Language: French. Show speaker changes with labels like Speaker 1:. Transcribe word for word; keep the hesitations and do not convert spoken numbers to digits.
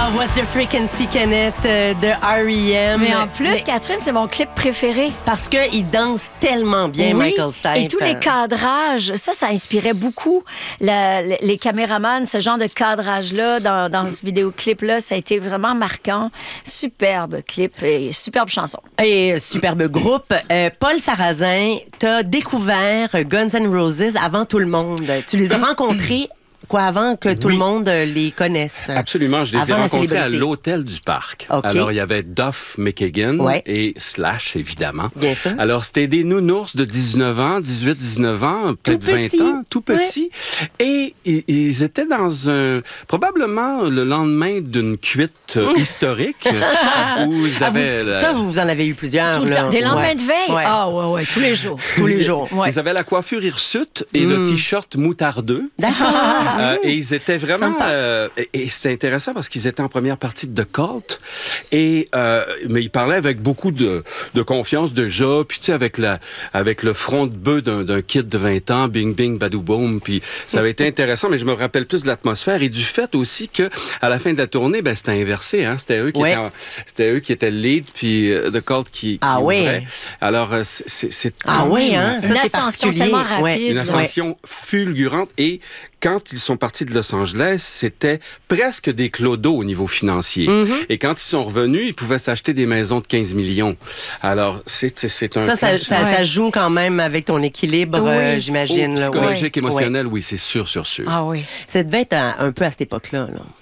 Speaker 1: Ah, What's the Frequency Kenneth euh, de R E M.
Speaker 2: Mais en plus,
Speaker 1: Mais
Speaker 2: Catherine, c'est mon clip préféré.
Speaker 1: parce qu'il danse tellement bien,
Speaker 2: Oui,
Speaker 1: Michael Stipe.
Speaker 2: et tous les cadrages, ça, ça inspirait beaucoup la- les, les caméramans. Ce genre de cadrage-là, dans, dans ce vidéoclip-là, ça a été vraiment marquant. Superbe clip et superbe chanson.
Speaker 1: Et superbe groupe. Euh, Paul Sarrazin, t'as découvert Guns N' Roses avant tout le monde. Tu les as rencontrés quoi avant que tout
Speaker 3: Oui.
Speaker 1: le monde euh, les connaisse.
Speaker 3: Absolument, je les ai
Speaker 1: Avant la
Speaker 3: rencontrés à
Speaker 1: célébrité.
Speaker 3: l'hôtel du parc.
Speaker 1: OK.
Speaker 3: Alors, il y avait Duff McKagan
Speaker 1: Ouais.
Speaker 3: et Slash, évidemment.
Speaker 1: Bien sûr.
Speaker 3: Alors, c'était des nounours de dix-neuf ans, dix-huit, dix-neuf ans, peut-être
Speaker 1: Tout
Speaker 3: vingt
Speaker 1: petit.
Speaker 3: ans, tout petits. Et i- ils étaient dans un... probablement le lendemain d'une cuite euh, historique où ils
Speaker 1: Ah,
Speaker 3: avaient...
Speaker 1: vous-
Speaker 3: la-
Speaker 1: Ça, vous en avez eu plusieurs.
Speaker 2: Tout le
Speaker 1: là.
Speaker 2: temps. Des lendemains
Speaker 1: Ouais.
Speaker 2: de veille?
Speaker 1: Ouais.
Speaker 2: Ah, ouais, ouais, tous les jours.
Speaker 1: Tous les jours.
Speaker 2: Ouais.
Speaker 3: Ils avaient la coiffure hirsute et le t-shirt moutardeux.
Speaker 1: D'accord.
Speaker 3: Euh, et ils étaient vraiment...
Speaker 1: Sympa.
Speaker 3: euh, et et c'est intéressant parce qu'ils étaient en première partie de The Cult. Et, euh, mais ils parlaient avec beaucoup de, de confiance déjà. Puis tu sais, avec, la, avec le front de bœuf d'un, d'un kid de vingt ans, bing, bing, badou, boom. Puis ça avait été intéressant, mais je me rappelle plus de l'atmosphère et du fait aussi que à la fin de la tournée, ben, c'était inversé. Hein? C'était, eux qui
Speaker 1: Ouais.
Speaker 3: étaient en- c'était eux qui étaient le lead, puis euh, The Cult qui, qui
Speaker 1: Ah ouais.
Speaker 3: ouvrait. Alors, euh, c'est... c'est, c'est
Speaker 1: Ah
Speaker 3: quand
Speaker 1: oui,
Speaker 3: même
Speaker 1: hein? Ça,
Speaker 2: Une
Speaker 1: c'est
Speaker 2: ascension
Speaker 1: particulier.
Speaker 2: tellement rapide.
Speaker 1: Ouais.
Speaker 3: une
Speaker 2: Ouais.
Speaker 3: ascension fulgurante. Et quand ils sont partis de Los Angeles, c'était presque des clodos au niveau financier.
Speaker 1: Mm-hmm.
Speaker 3: Et quand ils sont revenus, ils pouvaient s'acheter des maisons de quinze millions. Alors, c'est, c'est, c'est un...
Speaker 1: Ça, ça,
Speaker 3: clash.
Speaker 1: ça,
Speaker 2: Ouais.
Speaker 1: ça joue quand même avec ton équilibre,
Speaker 2: Oui.
Speaker 1: euh,
Speaker 3: Oh,
Speaker 1: j'imagine. là,
Speaker 3: psychologique,
Speaker 1: ouais.
Speaker 3: émotionnel, oui, c'est sûr, sûr, sûr.
Speaker 2: Ah oui.
Speaker 1: Ça devait être un, un peu à cette époque-là. Là.